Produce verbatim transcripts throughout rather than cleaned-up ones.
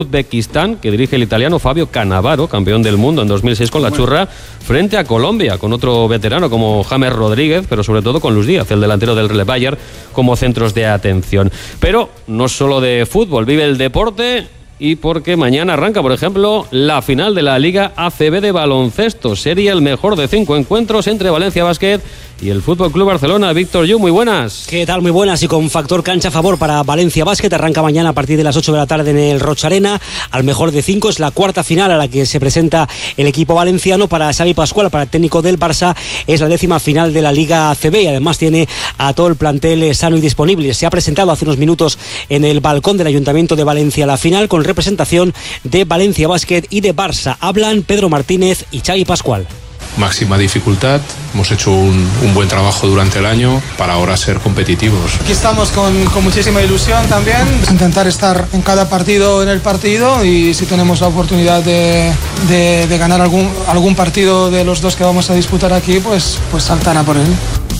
Uzbekistán, que dirige el italiano Fabio Cannavaro, campeón del mundo en dos mil seis con la Churra, frente a Colombia, con otro veterano como James Rodríguez, pero sobre todo con Luis Díaz, el delantero del Real Bayern, como centros de atención. Pero no solo de fútbol, vive el deporte, y porque mañana arranca, por ejemplo, la final de la Liga A C B de baloncesto. Sería el mejor de cinco encuentros entre Valencia Basket y el Fútbol Club Barcelona. Víctor Yu, muy buenas. ¿Qué tal? Muy buenas, y con factor cancha a favor para Valencia Basket. Arranca mañana a partir de las ocho de la tarde en el Roig Arena. Al mejor de cinco es la cuarta final a la que se presenta el equipo valenciano. Para Xavi Pascual, para el técnico del Barça, es la décima final de la Liga A C B y además tiene a todo el plantel sano y disponible. Se ha presentado hace unos minutos en el balcón del Ayuntamiento de Valencia la final, con representación de Valencia Basket y de Barça. Hablan Pedro Martínez y Xavi Pascual. Máxima dificultad, hemos hecho un, un buen trabajo durante el año para ahora ser competitivos. Aquí estamos con, con muchísima ilusión también, intentar estar en cada partido en el partido, y si tenemos la oportunidad de, de, de ganar algún, algún partido de los dos que vamos a disputar aquí, pues, pues saltar a por él.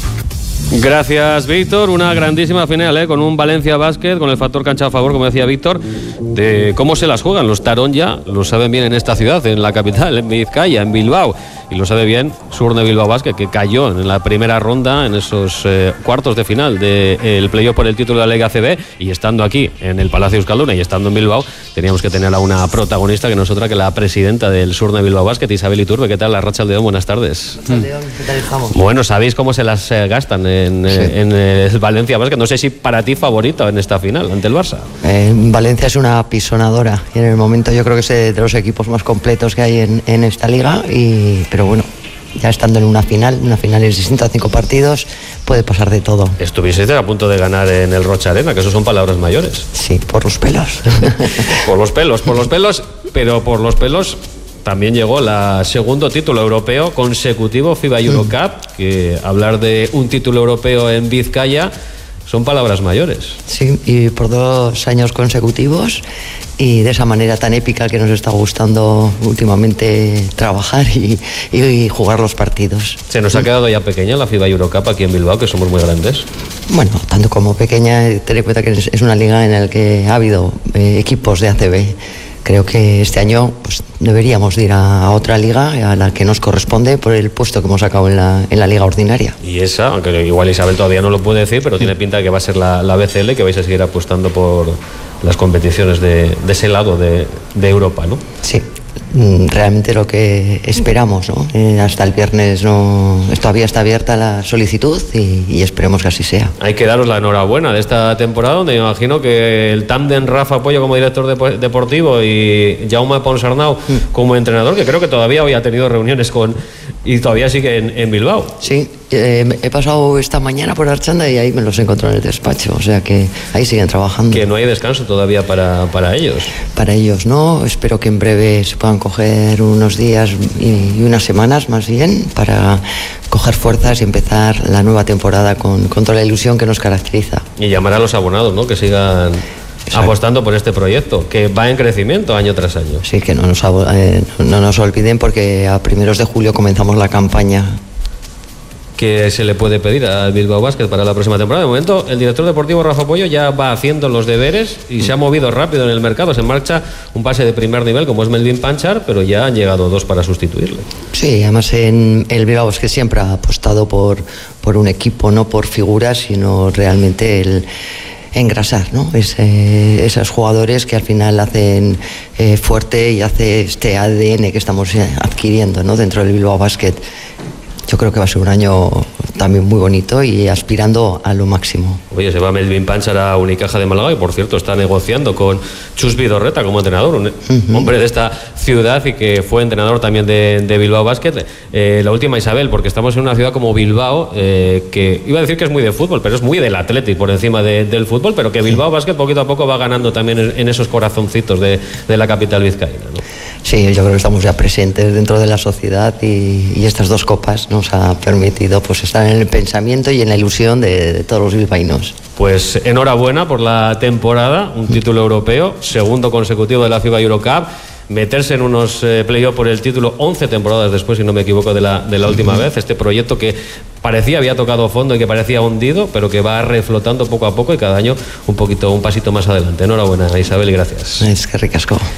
Gracias, Víctor. Una grandísima final, ¿eh? Con un Valencia Basket, con el factor cancha a favor, como decía Víctor, de cómo se las juegan. Los Taronja lo saben bien en esta ciudad, en la capital, en Vizcaya, en Bilbao. Y lo sabe bien Surne Bilbao Basket, que cayó en la primera ronda, en esos eh, cuartos de final del playoff por el título de la Liga A C B. Y estando aquí, en el Palacio Euskalduna, y estando en Bilbao, teníamos que tener a una protagonista que no es otra que la presidenta del Surne Bilbao Basket, Isabel Iturbe. ¿Qué tal? Arratsaldeon, buenas tardes. Arratsaldeon, ¿qué tal estamos? Bueno, ¿sabéis cómo se las eh, gastan en, sí. eh, en el Valencia Basket? No sé si para ti favorito en esta final ante el Barça. Eh, Valencia es una pisonadora, y en el momento yo creo que es de los equipos más completos que hay en, en esta liga, y, pero bueno, ya estando en una final, una final es distinta, cinco partidos, puede pasar de todo. Estuvisteis a punto de ganar en el Roig Arena, que eso son palabras mayores. Sí, por los pelos. Por los pelos, por los pelos, pero por los pelos también llegó el segundo título europeo consecutivo FIBA Eurocup, mm. que hablar de un título europeo en Vizcaya son palabras mayores. Sí, y por dos años consecutivos, y de esa manera tan épica que nos está gustando últimamente trabajar y, y jugar los partidos. ¿Se nos ha quedado ya pequeña la FIBA Eurocup aquí en Bilbao, que somos muy grandes? Bueno, tanto como pequeña, ten en cuenta que es una liga en la que ha habido eh, equipos de A C B. Creo que este año pues, deberíamos ir a, a otra liga, a la que nos corresponde por el puesto que hemos sacado en la, en la liga ordinaria. Y esa, aunque igual Isabel todavía no lo puede decir, pero tiene pinta de que va a ser la, la B C L, que vais a seguir apostando por las competiciones de, de ese lado de, de Europa, ¿no? Sí, realmente lo que esperamos, ¿no? Eh, hasta el viernes no, todavía está abierta la solicitud, y, y esperemos que así sea. Hay que daros la enhorabuena de esta temporada, donde me imagino que el tándem Rafa Pollo como director de, deportivo y Jaume Ponsarnau mm. como entrenador, que creo que todavía hoy ha tenido reuniones con y todavía sigue en, en Bilbao. Sí, eh, he pasado esta mañana por Archanda y ahí me los encontré en el despacho, o sea que ahí siguen trabajando. Que no hay descanso todavía para, para ellos. Para ellos no, espero que en breve se puedan coger unos días y, y unas semanas más bien para coger fuerzas y empezar la nueva temporada con, con toda la ilusión que nos caracteriza. Y llamar a los abonados, ¿no? Que sigan Exacto. apostando por este proyecto, que va en crecimiento año tras año. Sí, que no nos, eh, no nos olviden, porque a primeros de julio comenzamos la campaña. ¿Qué se le puede pedir al Bilbao Basket para la próxima temporada? De momento, el director deportivo Rafa Pollo ya va haciendo los deberes y mm. se ha movido rápido en el mercado. Se marcha un pase de primer nivel como es Melvin Panchar, pero ya han llegado dos para sustituirle. Sí, además en el Bilbao Basket siempre ha apostado por, por un equipo, no por figuras, sino realmente el engrasar, ¿no? Es, eh, esos jugadores que al final hacen eh, fuerte y hace este A D N que estamos adquiriendo, ¿no? Dentro del Bilbao Basket. Yo creo que va a ser un año también muy bonito y aspirando a lo máximo. Oye, se va Melvin Panchar a Unicaja de Málaga y, por cierto, está negociando con Chus Vidorreta como entrenador, un uh-huh. hombre de esta ciudad y que fue entrenador también de, de Bilbao Basket. Eh, la última, Isabel, porque estamos en una ciudad como Bilbao, eh, que iba a decir que es muy de fútbol, pero es muy del Athletic por encima de, del fútbol, pero que Bilbao Basket poquito a poco va ganando también en, en esos corazoncitos de, de la capital vizcaína, ¿no? Sí, yo creo que estamos ya presentes dentro de la sociedad, y, y estas dos copas nos ha permitido pues estar en el pensamiento y en la ilusión de, de todos los bilbaínos. Pues enhorabuena por la temporada, un título europeo, segundo consecutivo de la FIBA Eurocup, meterse en unos eh, playoffs por el título once temporadas después, si no me equivoco, de la, de la última vez. Este proyecto que parecía había tocado fondo y que parecía hundido, pero que va reflotando poco a poco y cada año un poquito, un pasito más adelante. Enhorabuena, Isabel, y gracias. Es que ricasco.